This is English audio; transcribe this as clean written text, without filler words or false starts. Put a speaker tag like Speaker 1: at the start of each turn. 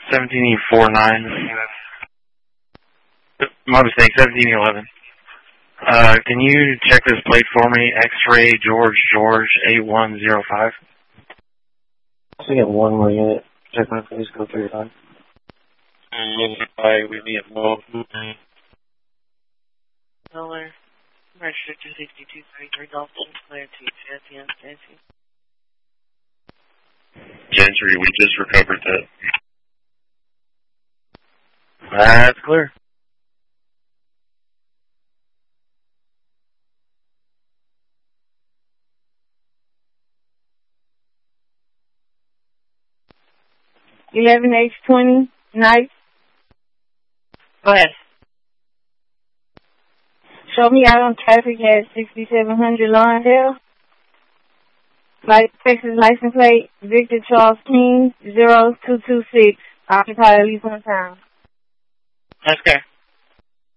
Speaker 1: 1749. My mistake, 1711. Can you check this plate for me? X-ray George 8105.
Speaker 2: I get one more unit. Check my please go through your time.
Speaker 1: We need more.
Speaker 3: Dollar. Register 26233 Golf Sinclair to Fancy.
Speaker 1: Gentry, we just recovered that. That's clear.
Speaker 4: H20, night.
Speaker 3: Go ahead.
Speaker 4: Show me out on traffic at 6700 Lawndale. Texas license plate, Victor Charles King, 0226. Occupy at least one time.
Speaker 3: That's okay.